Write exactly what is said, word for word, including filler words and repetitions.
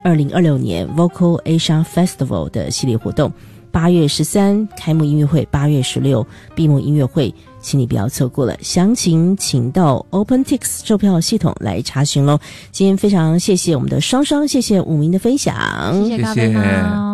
二零二六年 Vocal Asia Festival 的系列活动，八月十三开幕音乐会，八月十六闭幕音乐会，请你不要错过了。详情请到 OpenTix 售票系统来查询咯。今天非常谢谢我们的双双，谢谢武明的分享， 谢谢高飞猫。